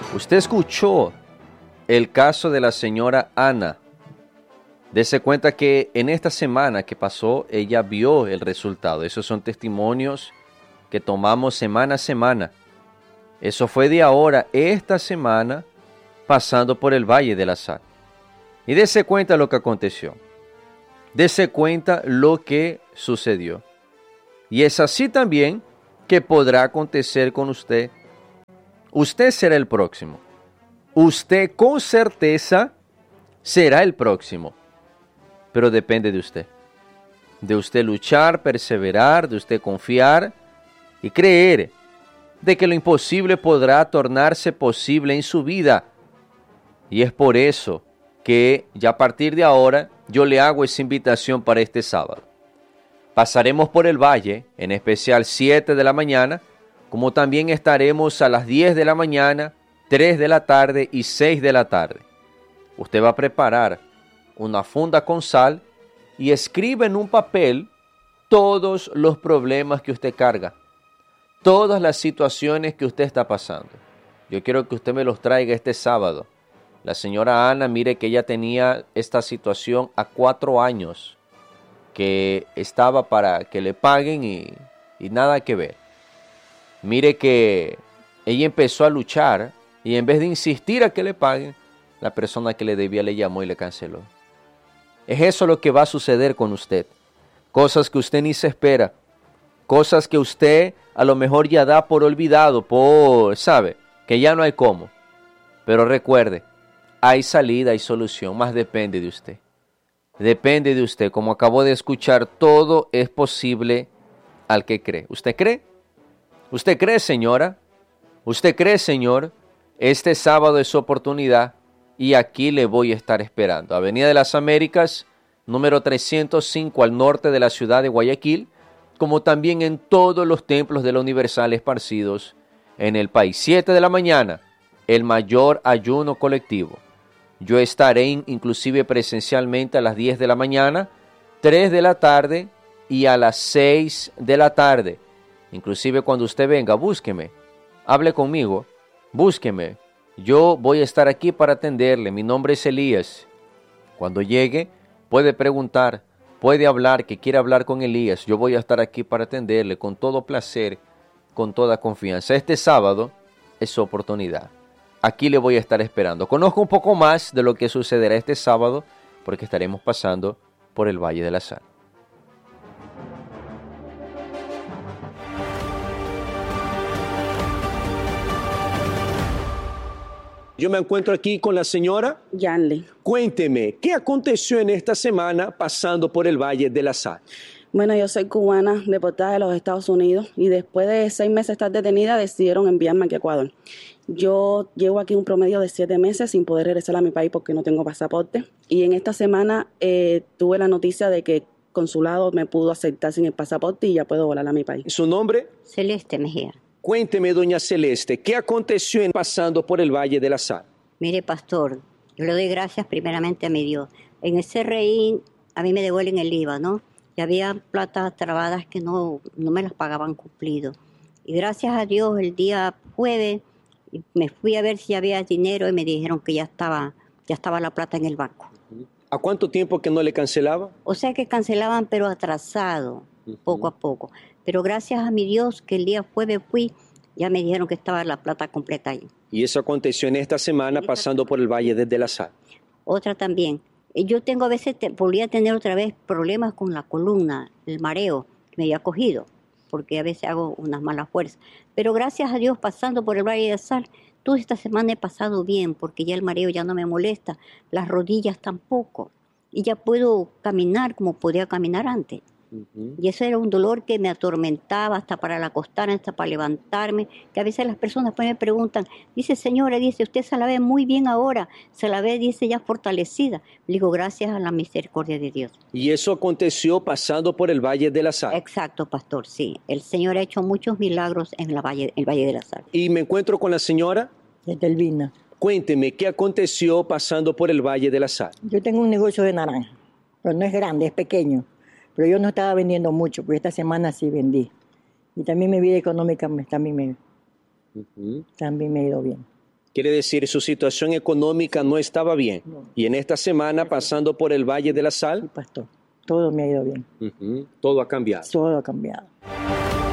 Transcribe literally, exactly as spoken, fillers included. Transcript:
Usted escuchó el caso de la señora Ana. Dese cuenta que en esta semana que pasó, ella vio el resultado. Esos son testimonios que tomamos semana a semana. Eso fue de ahora, esta semana, pasando por el Valle de la Sal. Y dese cuenta lo que aconteció. Dese cuenta lo que sucedió. Y es así también que podrá acontecer con usted. Usted será el próximo. Usted con certeza será el próximo. Pero depende de usted. De usted luchar, perseverar, de usted confiar y creer de que lo imposible podrá tornarse posible en su vida. Y es por eso que ya a partir de ahora yo le hago esa invitación para este sábado. Pasaremos por el valle, en especial siete de la mañana, como también estaremos a las diez de la mañana, tres de la tarde y seis de la tarde. Usted va a preparar una funda con sal y escribe en un papel todos los problemas que usted carga, todas las situaciones que usted está pasando. Yo quiero que usted me los traiga este sábado. La señora Ana, mire que ella tenía esta situación a cuatro años, que estaba para que le paguen y, y nada que ver. Mire que ella empezó a luchar y en vez de insistir a que le paguen, la persona que le debía le llamó y le canceló. Es eso lo que va a suceder con usted. Cosas que usted ni se espera. Cosas que usted a lo mejor ya da por olvidado, por, sabe, que ya no hay cómo. Pero recuerde, hay salida, hay solución, más depende de usted. Depende de usted. Como acabo de escuchar, todo es posible al que cree. ¿Usted cree? ¿Usted cree, señora? ¿Usted cree, señor? Este sábado es su oportunidad y aquí le voy a estar esperando. Avenida de las Américas, número trescientos cinco, al norte de la ciudad de Guayaquil, como también en todos los templos de la Universal esparcidos en el país. siete de la mañana, el mayor ayuno colectivo. Yo estaré inclusive presencialmente a las diez de la mañana, tres de la tarde y a las seis de la tarde. Inclusive cuando usted venga, búsqueme, hable conmigo, búsqueme. Yo voy a estar aquí para atenderle. Mi nombre es Elías. Cuando llegue, puede preguntar, puede hablar, que quiere hablar con Elías. Yo voy a estar aquí para atenderle con todo placer, con toda confianza. Este sábado es su oportunidad. Aquí le voy a estar esperando. Conozco un poco más de lo que sucederá este sábado porque estaremos pasando por el Valle de la Sal. Yo me encuentro aquí con la señora Yanli. Cuénteme, ¿qué aconteció en esta semana pasando por el Valle de la Sal? Bueno, yo soy cubana, deportada de los Estados Unidos, y después de seis meses de estar detenida, decidieron enviarme aquí a Ecuador. Yo llevo aquí un promedio de siete meses sin poder regresar a mi país porque no tengo pasaporte. Y en esta semana eh, tuve la noticia de que el consulado me pudo aceptar sin el pasaporte y ya puedo volar a mi país. ¿Su nombre? Celeste Mejía. Cuénteme, doña Celeste, ¿qué aconteció en pasando por el Valle de la Sal? Mire, pastor, yo le doy gracias primeramente a mi Dios. En el C R I a mí me devuelven el I V A, ¿no? Y había platas trabadas que no, no me las pagaban cumplido. Y gracias a Dios, el día jueves me fui a ver si había dinero y me dijeron que ya estaba, ya estaba la plata en el banco. ¿A cuánto tiempo que no le cancelaba? O sea que cancelaban, pero atrasado, uh-huh. poco a poco. Pero gracias a mi Dios que el día jueves fui, ya me dijeron que estaba la plata completa ahí. ¿Y eso aconteció en esta semana en esta pasando semana. por el Valle de la Sal? Otra también. Yo tengo a veces, te, podría tener otra vez problemas con la columna, el mareo que me había cogido, porque a veces hago unas malas fuerzas. Pero gracias a Dios, pasando por el Valle de la Sal, toda esta semana he pasado bien, porque ya el mareo ya no me molesta, las rodillas tampoco, y ya puedo caminar como podía caminar antes. Uh-huh. Y eso era un dolor que me atormentaba hasta para el acostarme, hasta para levantarme, que a veces las personas pues me preguntan, dice señora, dice, usted se la ve muy bien ahora, se la ve, dice, ya fortalecida. Le digo, gracias a la misericordia de Dios. ¿Y eso aconteció pasando por el Valle de la Sal? Exacto, pastor, sí. El Señor ha hecho muchos milagros en la valle, el Valle de la Sal. ¿Y me encuentro con la señora? Delvina. Cuénteme, ¿qué aconteció pasando por el Valle de la Sal? Yo tengo un negocio de naranja, pero no es grande, es pequeño. Pero yo no estaba vendiendo mucho, porque esta semana sí vendí. Y también mi vida económica también me, uh-huh. también me ha ido bien. Quiere decir, su situación económica no estaba bien. No. Y en esta semana, pasando por el Valle de la Sí, Sal, pastor. Todo me ha ido bien. ujú, todo ha cambiado. Todo ha cambiado.